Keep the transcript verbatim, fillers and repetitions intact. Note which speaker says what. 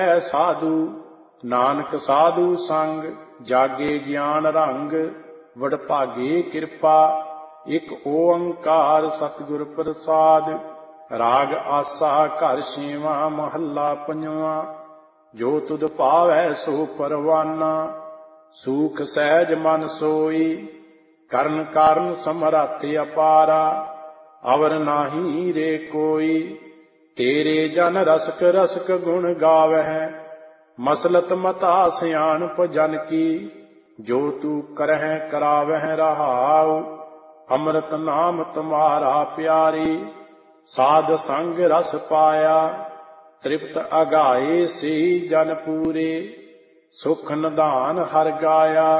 Speaker 1: ਹੈ ਸਾਧੂ। ਨਾਨਕ ਸਾਧੂ ਸੰਗ ਜਾਗੇ ਗਿਆਨ ਰੰਗ। ਵਡਭਾਗੇ ਕਿਰਪਾ ਇਕ ਓੰਕਾਰ ਸਤਿਗੁਰ ਪ੍ਰਸਾਦ। ਰਾਗ ਆਸਾ ਘਰ ਛੇਵਾਂ ਮਹੱਲਾ ਪੰਜਵਾਂ। ਜੋ ਤੁਧ ਭਾਵੈ ਸੋ ਪਰਵਾਨਾ। ਸੂਖ ਸਹਿਜ ਮਨ ਸੋਈ ਕਰਨ ਕਾਰਨ ਸਮਰੱਥ ਅਪਾਰਾ। ਅਵਰ ਨਾਹੀ ਰੇ ਕੋਈ ਤੇਰੇ ਜਨ ਰਸਕ ਰਸਕ ਗੁਣ ਗਾਵਹਿ। ਮਸਲਤ ਮਤਾ ਸਿਆਣਪ ਜਨ ਕੀ ਜੋ ਤੂ ਕਰਹਿ ਕਰਾਵਹਿ ਰਹਾਉ। ਅੰਮ੍ਰਿਤ ਨਾਮ ਤੁਮਾਰਾ ਪਿਆਰੀ ਸਾਧ ਸੰਗ ਰਸ ਪਾਇਆ। ਤ੍ਰਿਪਤ ਅਗਾਏ ਸੀ ਜਨ ਪੂਰੇ ਸੁਖ ਨਿਧਾਨ ਹਰ ਗਾਇਆ।